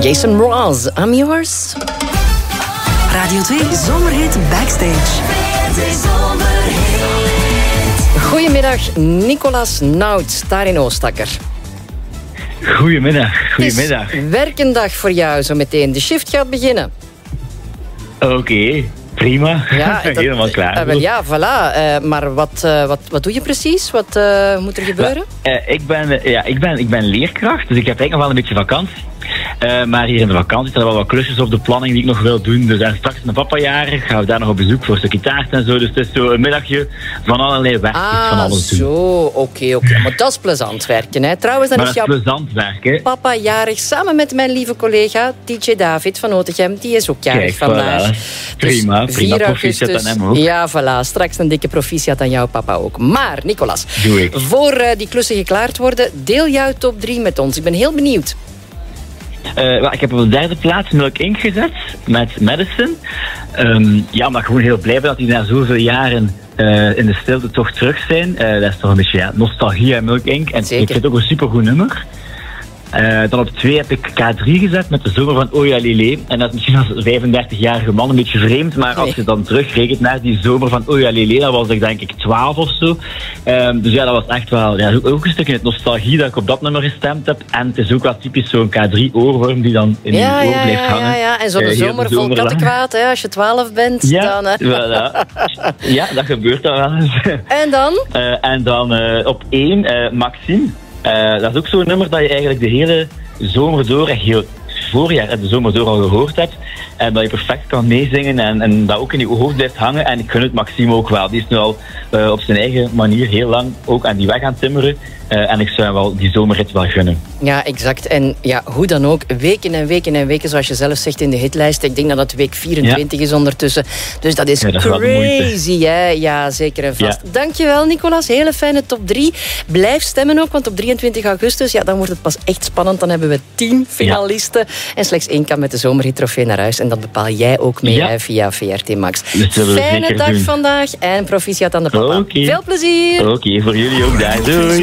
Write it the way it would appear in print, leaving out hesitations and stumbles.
Jason Mraz, I'm yours. Radio 2 Zomerhit Backstage. Goedemiddag, Nicolas Nout, daar in Oostakker. Goedemiddag. Het is werkendag voor jou zo meteen. De shift gaat beginnen. Oké, prima. Ja, Helemaal klaar. Ja, voilà. Maar wat doe je precies? Wat moet er gebeuren? Ik ben leerkracht, dus ik heb eigenlijk nog wel een beetje vakantie. Maar hier in de vakantie zijn er wel wat klusjes op de planning die ik nog wil doen. Dus daar straks mijn papa-jarig gaan we daar nog op bezoek voor een stukje taart en zo. Dus het is zo een middagje van allerlei werkjes van alles doen. Oké. Maar dat is plezant werken, hè. Trouwens, dan maar is dat jouw is plezant werken. papa jarig samen met mijn lieve collega DJ David van Otegem. Die is ook jarig vandaag. Prima, proficiat aan hem ook. Ja, voilà. Straks een dikke proficiat aan jouw papa ook. Maar, Nicolas, doe ik. Voor die klussen geklaard worden, deel jouw top 3 met ons. Ik ben heel benieuwd. Ik heb op de 3e plaats Milk Inc. gezet met Medicine. Omdat ik gewoon heel blij ben dat die na zoveel jaren in de stilte toch terug zijn. Dat is toch een beetje nostalgie aan Milk Inc. En zeker. Ik vind het ook een supergoed nummer. Dan op 2 heb ik K3 gezet met de zomer van Oya Lele. En dat is misschien als 35-jarige man een beetje vreemd, maar als je dan terugrekent naar die zomer van Oya Lele, dan was ik denk ik 12 of zo. Dus ja, dat was echt wel ook een stukje het nostalgie dat ik op dat nummer gestemd heb. En het is ook wel typisch zo'n K3-oorworm die dan in je oor blijft hangen. Ja. En zo'n zomer vol kattenkwaad, hè, als je 12 bent. Ja, dan, voilà. Ja, dat gebeurt dan wel eens. En dan? Op 1 Maxime. Dat is ook zo'n nummer dat je eigenlijk de hele zomer door, echt heel voorjaar en de zomer door al gehoord hebt. En dat je perfect kan meezingen en dat ook in je hoofd blijft hangen. En ik gun het Maxime ook wel. Die is nu al op zijn eigen manier heel lang ook aan die weg aan timmeren. En ik zou hem wel die zomerrit wel gunnen. Ja, exact. En ja, hoe dan ook, weken en weken en weken, zoals je zelf zegt in de hitlijst. Ik denk dat het week 24 is ondertussen. Dus dat is crazy, hè? Ja, zeker en vast. Ja. Dankjewel, Nicolas. Hele fijne top 3. Blijf stemmen ook, want op 23 augustus, dan wordt het pas echt spannend. Dan hebben we 10 finalisten. En slechts 1 kan met de zomerhit-trofee naar huis. En dat bepaal jij ook mee via VRT Max. Dus fijne dag vandaag en proficiat aan de papa. Okay. Veel plezier. Oké, voor jullie ook daar. Doei.